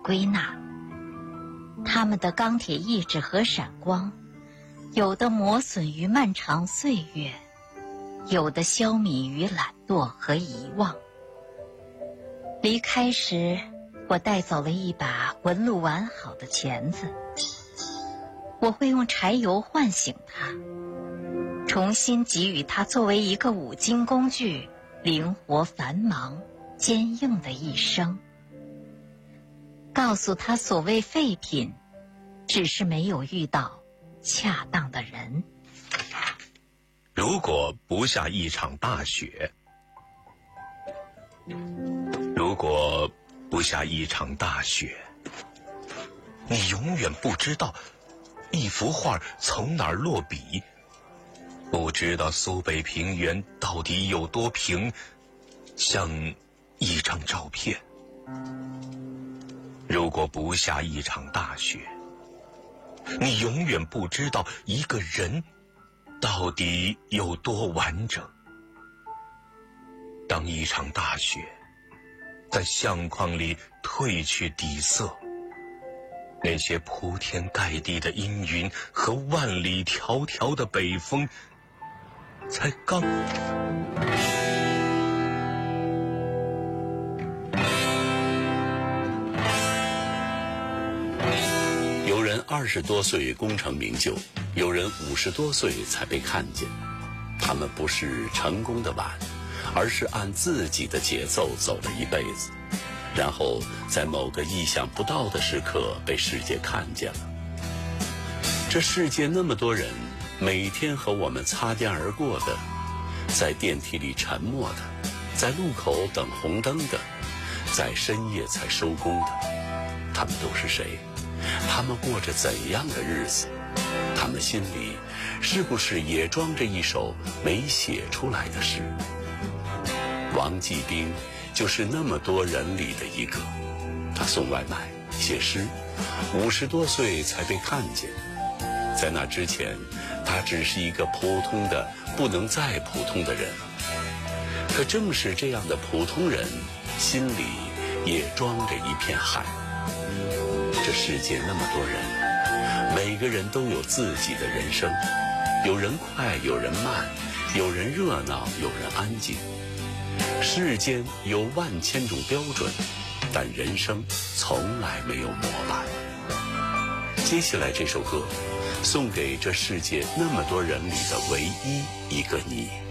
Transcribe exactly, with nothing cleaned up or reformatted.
归纳。他们的钢铁意志和闪光，有的磨损于漫长岁月，有的消弭于懒惰和遗忘。离开时，我带走了一把纹路完好的钳子，我会用柴油唤醒它，重新给予它作为一个五金工具灵活繁忙坚硬的一生，告诉他所谓废品只是没有遇到恰当的人。 如果不下一场大雪，如果不下一场大雪，你永远不知道一幅画从哪儿落笔，不知道苏北平原到底有多平，像一张照片。如果不下一场大雪，你永远不知道一个人到底有多完整。当一场大雪在相框里褪去底色，那些铺天盖地的阴云和万里迢迢的北风才刚。 有人二十多岁功成名就，有人五十多岁才被看见。他们不是成功的晚，而是按自己的节奏走了一辈子，然后在某个意想不到的时刻被世界看见了。这世界那么多人，每天和我们擦肩而过的，在电梯里沉默的，在路口等红灯的，在深夜才收工的，他们都是谁？他们过着怎样的日子？他们心里是不是也装着一首没写出来的诗？王继兵就是那么多人里的一个。他送外卖、写诗，五十多岁才被看见。在那之前，他只是一个普通的不能再普通的人。可正是这样的普通人，心里也装着一片海。这世界那么多人，每个人都有自己的人生，有人快，有人慢，有人热闹，有人安静。世间有万千种标准，但人生从来没有模板。接下来这首歌，送给这世界那么多人里的唯一一个你。